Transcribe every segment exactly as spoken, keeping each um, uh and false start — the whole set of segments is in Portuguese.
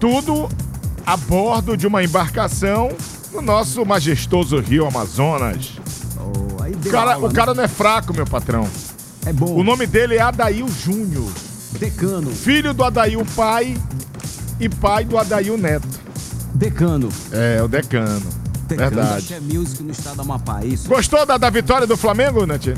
tudo a bordo de uma embarcação no nosso majestoso Rio Amazonas. Oh, aí O deu cara, aula, o cara não é fraco, meu patrão. É bom. O nome dele é Adail Júnior. Decano. Filho do Adail pai e pai do Adail Neto. Decano. É, o decano. Decano da Verdade. Xé Music no estado do Amapá, isso. Gostou da, da vitória do Flamengo, Netinho?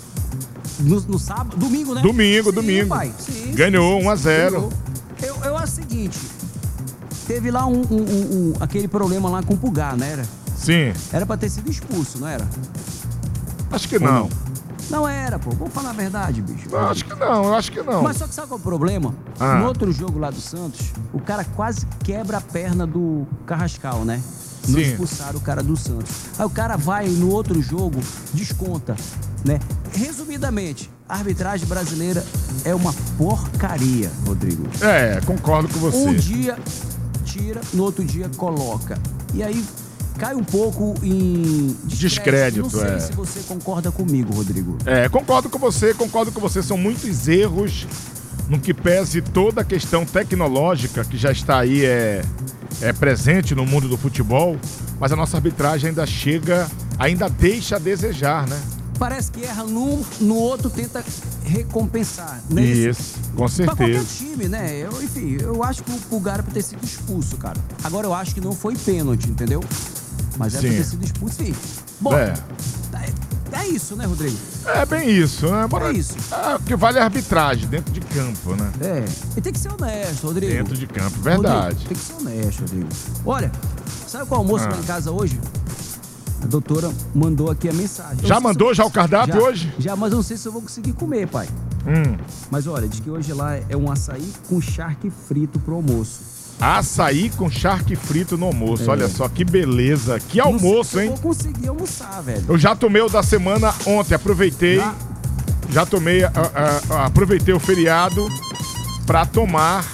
No, no sábado, domingo, né? Domingo, Sim, domingo. Pai. Sim, Ganhou sim, sim, um a zero. ganhou. Eu, eu acho o seguinte, teve lá um, um, um, um- aquele problema lá com o Pulgar, não era? Sim. Era pra ter sido expulso, não era? Acho que não. Não era, pô. Vamos falar a verdade, bicho. Eu acho que não, eu acho que não. Mas só que sabe qual é o problema? Ah. No outro jogo lá do Santos, o cara quase quebra a perna do Carrascal, né? Não Sim. expulsaram o cara do Santos. Aí o cara vai no outro jogo, desconta, né? Resumidamente, a arbitragem brasileira é uma porcaria, Rodrigo. É, concordo com você. Um dia tira, no outro dia coloca. E aí cai um pouco em Descrédito, Não sei é. se você concorda comigo, Rodrigo. É, concordo com você, concordo com você. São muitos erros no que pese toda a questão tecnológica que já está aí é, é presente no mundo do futebol, mas a nossa arbitragem ainda chega, ainda deixa a desejar, né? Parece que erra num, no outro tenta recompensar, né? Isso, com Pra qualquer certeza. time, né? Eu, enfim, eu acho que o Pulgar era pra ter sido expulso, cara. Agora eu acho que não foi pênalti, entendeu? Mas era pra Sim. ter sido expulso, sim. Bom, É. é, é isso, né, Rodrigo? É bem isso, né? Bora- É isso. É, o que vale é a arbitragem dentro de campo, né? É. E tem que ser honesto, Rodrigo. Dentro de campo, verdade. Rodrigo, tem que ser honesto, Rodrigo. Olha, sabe qual almoço Ah. lá em casa hoje? A doutora mandou aqui a mensagem. Eu Já não sei mandou se eu- já o cardápio já, hoje? Já, mas eu não sei se eu vou conseguir comer, pai. Hum. Mas olha, diz que hoje lá é um açaí com charque frito pro almoço. Açaí com charque frito no almoço. É. Olha só que beleza. Que Não sei almoço, se eu hein? vou conseguir almoçar, velho. Eu já tomei o da semana ontem, aproveitei. Já? Já tomei, ah, ah, ah, aproveitei o feriado pra tomar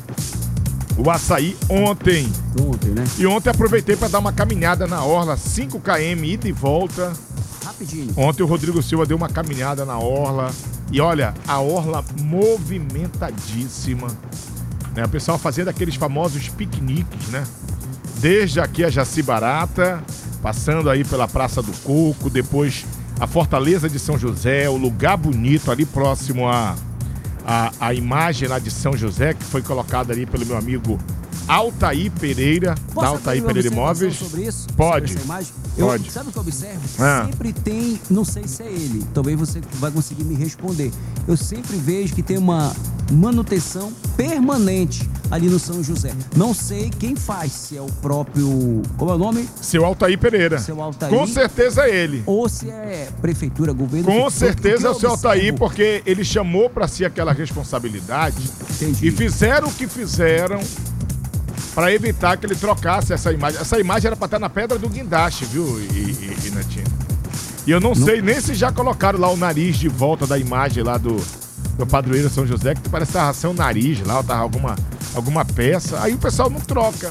o açaí ontem. Ontem, né? E ontem aproveitei pra dar uma caminhada na orla, cinco quilômetros, ida e volta. Rapidinho. Ontem o Rodrigo Silva deu uma caminhada na orla. E olha, a orla movimentadíssima. Né? O pessoal fazendo aqueles famosos piqueniques, né? Desde aqui a Jaci Barata, passando aí pela Praça do Coco, depois a Fortaleza de São José, o lugar bonito ali próximo à a, a, imagem lá de São José, que foi colocada ali pelo meu amigo Altair Pereira, Posso da Altair fazer uma Pereira observação Imóveis. sobre isso? Pode. Sobre essa imagem? Pode. Eu, sabe o que eu observo? Ah. Sempre tem, não sei se é ele, talvez você vai conseguir me responder. Eu sempre vejo que tem uma manutenção permanente ali no São José. Não sei quem faz, se é o próprio, como é o nome? Seu Altair Pereira. Seu Altair. Com certeza é ele. Ou se é prefeitura, governo. Com porque certeza é eu o seu Altair, observo- porque ele chamou pra si aquela responsabilidade Entendi. e fizeram o que fizeram pra evitar que ele trocasse essa imagem. Essa imagem era pra estar na pedra do guindaste, viu, e, e, e Netinho? E eu não, não sei nem se já colocaram lá o nariz de volta da imagem lá do, do padroeiro São José, que parece que tava sem o nariz lá, ou tava alguma, alguma peça. Aí o pessoal não troca.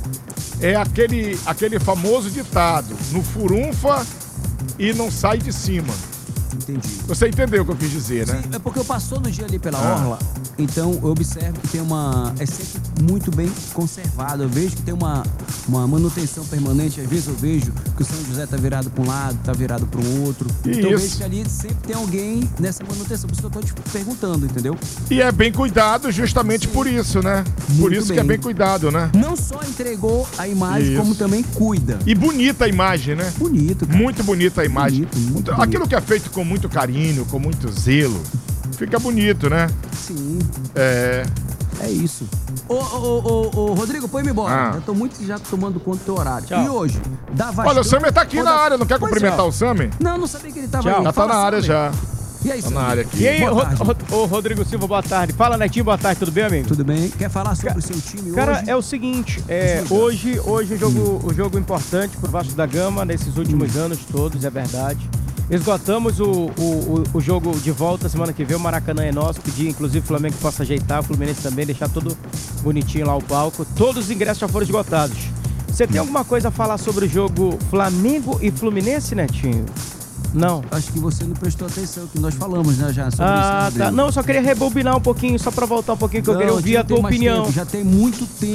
É aquele, aquele famoso ditado, no furunfa e não sai de cima. Entendi. Você entendeu o que eu quis dizer, né? Sim, é porque eu passo todo dia ali pela Ah. orla, então eu observo que tem uma... é sempre muito bem conservado. Eu vejo que tem uma, uma manutenção permanente. Às vezes eu vejo que o São José tá virado para um lado, tá virado para o outro. Então eu Isso. vejo que ali sempre tem alguém nessa manutenção. Por isso que eu tô te perguntando, entendeu? E é bem cuidado justamente Sim. por isso, né? por Muito isso que é bem. bem cuidado, né? Não só entregou a imagem, Isso. como também cuida. E bonita a imagem, né? Bonito, cara. Muito bonita a imagem. Bonito, muito Aquilo bonito. que é feito com muito carinho, com muito zelo, fica bonito, né? Sim, É. é isso. Ô, ô, ô, ô, ô, Rodrigo, põe-me embora. Ah. Eu tô muito já tomando conta do teu horário. Tchau. E hoje? Da Vasco. Olha, o Sammy tá aqui na área, não quer Pois cumprimentar é. o Sammy? Não, não sabia que ele tava Tchau. aí. Já tá Fala, na área Sammy. já. E aí, Tá Sammy? na área aqui. E aí, Boa Ro- tarde. Ro- ô Rodrigo Silva, boa tarde. Fala, Netinho, boa tarde, tudo bem, amigo? Tudo bem? Quer falar sobre o seu time Cara, hoje? é o seguinte, é, Diga. hoje, hoje o jogo, o jogo importante pro Vasco da Gama nesses últimos anos todos, é verdade. Esgotamos o, o, o, o jogo de volta semana que vem, o Maracanã é nosso, pedir inclusive o Flamengo que possa ajeitar, o Fluminense também, deixar tudo bonitinho lá o palco. Todos os ingressos já foram esgotados. Você tem alguma coisa a falar sobre o jogo Flamengo e Fluminense, Netinho? Não. Acho que você não prestou atenção, que nós falamos, né, já sobre Ah, isso. né, tá. Rodrigo? Não, eu só queria rebobinar um pouquinho, só pra voltar um pouquinho, que eu Não, queria ouvir já a tem tua mais opinião. tempo, já tem muito tempo.